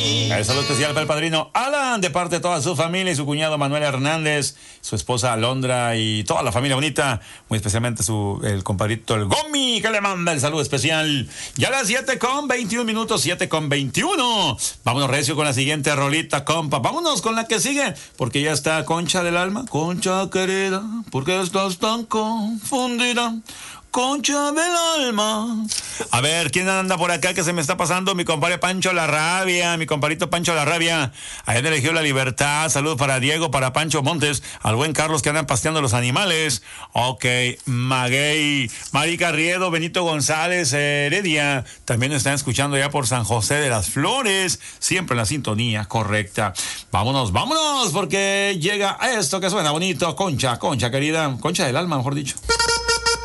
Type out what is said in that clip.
Saludo especial para el padrino Alan, de parte de toda su familia y su cuñado Manuel Hernández, su esposa Alondra y toda la familia bonita, muy especialmente el compadrito el Gomi, que le manda el saludo especial. Ya a las 7:21, 7:21. Vámonos recio con la siguiente rolita, compa. Vámonos con la que sigue, porque ya está Concha del Alma. Concha querida, ¿por qué estás tan confundida? Concha del Alma. A ver, ¿quién anda por acá que se me está pasando? Mi compadre Pancho La Rabia, mi compadrito Pancho La Rabia, allá en el Ejido La Libertad. Saludos para Diego, para Pancho Montes, al buen Carlos que andan pasteando los animales. Ok, Maguey, Mari Carriedo, Benito González, Heredia, también están escuchando ya por San José de las Flores, siempre en la sintonía correcta. Vámonos, porque llega esto que suena bonito. Concha querida, Concha del Alma, mejor dicho.